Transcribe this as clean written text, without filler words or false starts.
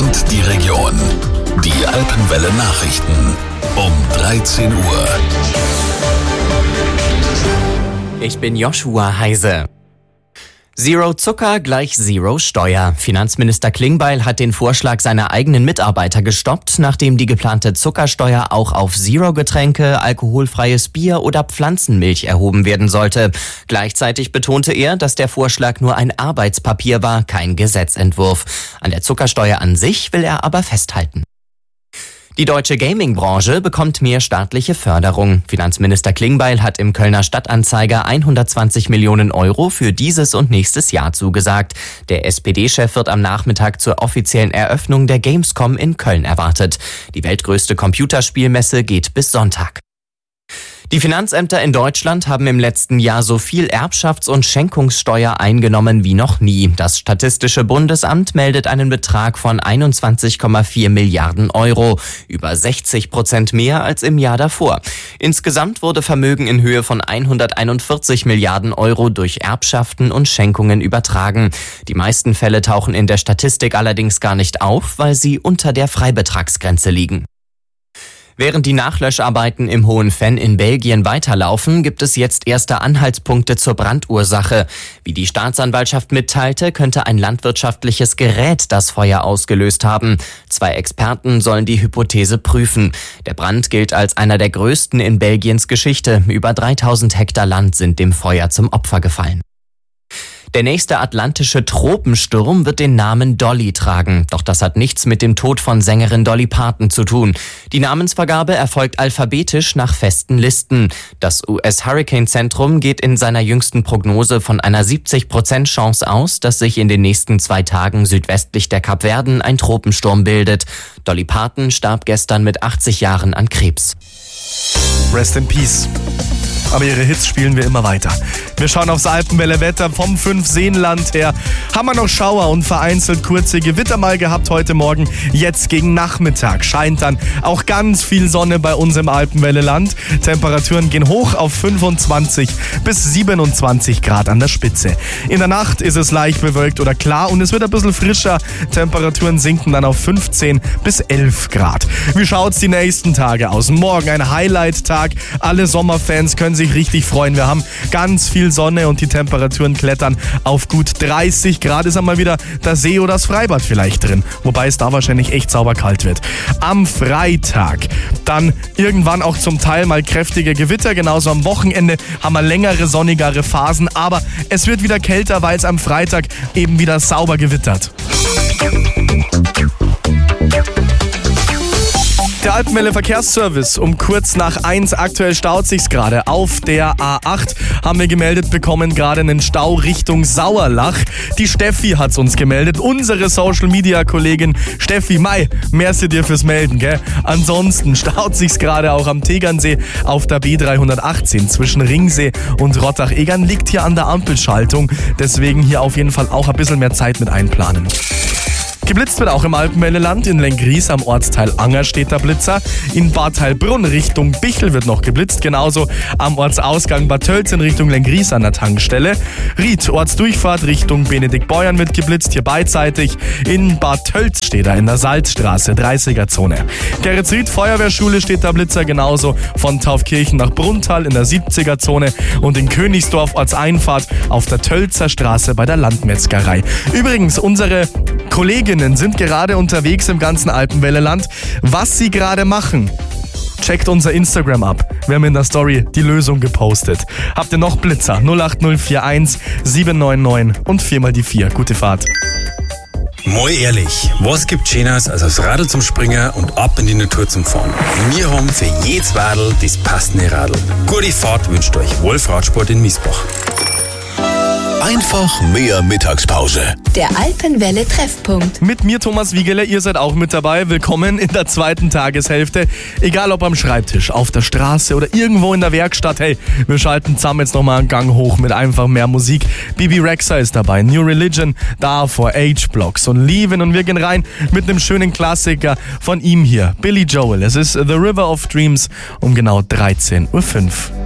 und die Region. Die Alpenwelle Nachrichten um 13 Uhr. Ich bin Joshua Heise. Zero Zucker gleich Zero Steuer. Finanzminister Klingbeil hat den Vorschlag seiner eigenen Mitarbeiter gestoppt, nachdem die geplante Zuckersteuer auch auf Zero-Getränke, alkoholfreies Bier oder Pflanzenmilch erhoben werden sollte. Gleichzeitig betonte er, dass der Vorschlag nur ein Arbeitspapier war, kein Gesetzentwurf. An der Zuckersteuer an sich will er aber festhalten. Die deutsche Gaming-Branche bekommt mehr staatliche Förderung. Finanzminister Klingbeil hat im Kölner Stadtanzeiger 120 Millionen Euro für dieses und nächstes Jahr zugesagt. Der SPD-Chef wird am Nachmittag zur offiziellen Eröffnung der Gamescom in Köln erwartet. Die weltgrößte Computerspielmesse geht bis Sonntag. Die Finanzämter in Deutschland haben im letzten Jahr so viel Erbschafts- und Schenkungssteuer eingenommen wie noch nie. Das Statistische Bundesamt meldet einen Betrag von 21,4 Milliarden Euro, über 60% mehr als im Jahr davor. Insgesamt wurde Vermögen in Höhe von 141 Milliarden Euro durch Erbschaften und Schenkungen übertragen. Die meisten Fälle tauchen in der Statistik allerdings gar nicht auf, weil sie unter der Freibetragsgrenze liegen. Während die Nachlöscharbeiten im Hohen Venn in Belgien weiterlaufen, gibt es jetzt erste Anhaltspunkte zur Brandursache. Wie die Staatsanwaltschaft mitteilte, könnte ein landwirtschaftliches Gerät das Feuer ausgelöst haben. 2 Experten sollen die Hypothese prüfen. Der Brand gilt als einer der größten in Belgiens Geschichte. Über 3000 Hektar Land sind dem Feuer zum Opfer gefallen. Der nächste atlantische Tropensturm wird den Namen Dolly tragen. Doch das hat nichts mit dem Tod von Sängerin Dolly Parton zu tun. Die Namensvergabe erfolgt alphabetisch nach festen Listen. Das US-Hurricane-Zentrum geht in seiner jüngsten Prognose von einer 70% Chance aus, dass sich in den nächsten 2 Tagen südwestlich der Kapverden ein Tropensturm bildet. Dolly Parton starb gestern mit 80 Jahren an Krebs. Rest in Peace. Aber ihre Hits spielen wir immer weiter. Wir schauen aufs Alpenwelle-Wetter vom Fünfseenland her. Haben wir noch Schauer und vereinzelt kurze Gewitter mal gehabt heute Morgen. Jetzt gegen Nachmittag scheint dann auch ganz viel Sonne bei uns im Alpenwelle-Land. Temperaturen gehen hoch auf 25 bis 27 Grad an der Spitze. In der Nacht ist es leicht bewölkt oder klar und es wird ein bisschen frischer. Temperaturen sinken dann auf 15 bis 11 Grad. Wie schaut's die nächsten Tage aus? Morgen ein Highlight-Tag. Alle Sommerfans können sich richtig freuen. Wir haben ganz viel Sonne und die Temperaturen klettern auf gut 30 Grad. Ist einmal wieder das See oder das Freibad vielleicht drin. Wobei es da wahrscheinlich echt sauber kalt wird. Am Freitag dann irgendwann auch zum Teil mal kräftige Gewitter. Genauso am Wochenende haben wir längere, sonnigere Phasen. Aber es wird wieder kälter, weil es am Freitag eben wieder sauber gewittert. Der Alpenwelle Verkehrsservice um kurz nach 1. Aktuell staut sich's gerade. Auf der A8 haben wir gemeldet bekommen, gerade einen Stau Richtung Sauerlach. Die Steffi hat's uns gemeldet. Unsere Social-Media-Kollegin Steffi, merci dir fürs Melden, gell? Ansonsten staut sich's gerade auch am Tegernsee auf der B318 zwischen Ringsee und Rottach-Egern. Liegt hier an der Ampelschaltung. Deswegen hier auf jeden Fall auch ein bisschen mehr Zeit mit einplanen. Geblitzt wird auch im Alpenwelle-Land. In Lenggries am Ortsteil Anger steht der Blitzer. In Bad Heilbrunn Richtung Bichl wird noch geblitzt. Genauso am Ortsausgang Bad Tölz in Richtung Lenggries an der Tankstelle. Ried, Ortsdurchfahrt Richtung Benediktbeuern wird geblitzt, hier beidseitig. In Bad Tölz steht er in der Salzstraße, 30er-Zone. Geretsried Feuerwehrschule steht der Blitzer, genauso von Taufkirchen nach Brunntal in der 70er-Zone. Und in Königsdorf Ortseinfahrt auf der Tölzer Straße bei der Landmetzgerei. Übrigens, unsere Kolleginnen sind gerade unterwegs im ganzen Alpenwelle-Land. Was sie gerade machen, checkt unser Instagram ab. Wir haben in der Story die Lösung gepostet. Habt ihr noch Blitzer? 08041 799 und 4x4. Gute Fahrt. Mal ehrlich, was gibt Schöneres als aufs Radl zum Springen und ab in die Natur zum Fahren? Wir haben für jedes Radl das passende Radl. Gute Fahrt wünscht euch Wolf Radsport in Miesbach. Einfach mehr Mittagspause. Der Alpenwelle Treffpunkt. Mit mir Thomas Wiegele, ihr seid auch mit dabei. Willkommen in der zweiten Tageshälfte. Egal ob am Schreibtisch, auf der Straße oder irgendwo in der Werkstatt. Hey, wir schalten zusammen jetzt nochmal einen Gang hoch mit einfach mehr Musik. Bibi Rexha ist dabei, New Religion, davor H-Blocks und Leavin'. Und wir gehen rein mit einem schönen Klassiker von ihm hier, Billy Joel. Es ist The River of Dreams um genau 13:05 Uhr.